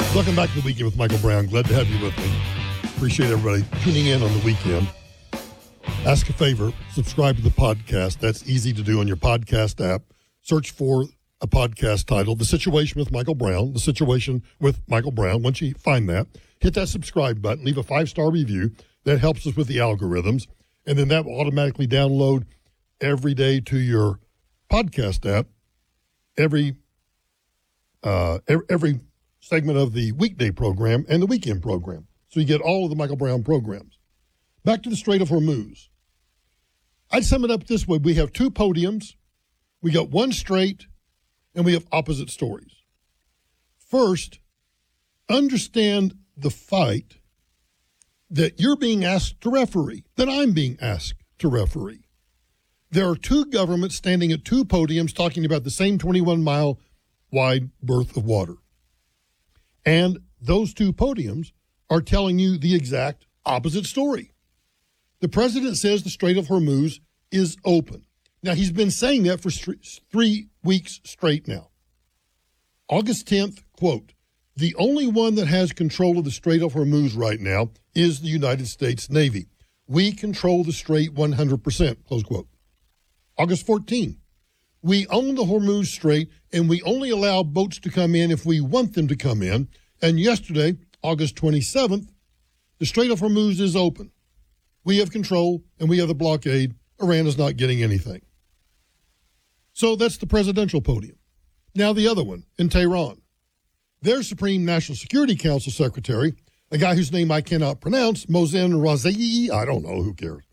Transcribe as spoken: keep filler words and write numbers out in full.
Welcome back to The Weekend with Michael Brown. Glad to have you with me. Appreciate everybody tuning in on the weekend. Ask a favor, subscribe to the podcast. That's easy to do on your podcast app. Search for a podcast title, The Situation with Michael Brown, The Situation with Michael Brown. Once you find that, hit that subscribe button, leave a five-star review. That helps us with the algorithms. And then that will automatically download every day to your podcast app, every uh, every segment of the weekday program and the weekend program. So you get all of the Michael Brown programs. Back to the Strait of Hormuz. I'd sum it up this way. We have two podiums. We got one strait, and we have opposite stories. First, understand the fight that you're being asked to referee, that I'm being asked to referee. There are two governments standing at two podiums talking about the same twenty-one mile wide berth of water. And those two podiums are telling you the exact opposite story. The president says the Strait of Hormuz is open. Now, he's been saying that for three weeks straight now. August tenth, quote, "The only one that has control of the Strait of Hormuz right now is the United States Navy. We control the strait one hundred percent, close quote. August fourteenth, "We own the Hormuz Strait, and we only allow boats to come in if we want them to come in. And yesterday, August twenty-seventh, the Strait of Hormuz is open. We have control, and we have the blockade. Iran is not getting anything." So that's the presidential podium. Now the other one, in Tehran. Their Supreme National Security Council Secretary, a guy whose name I cannot pronounce, Mohsen Razei, I don't know, who cares.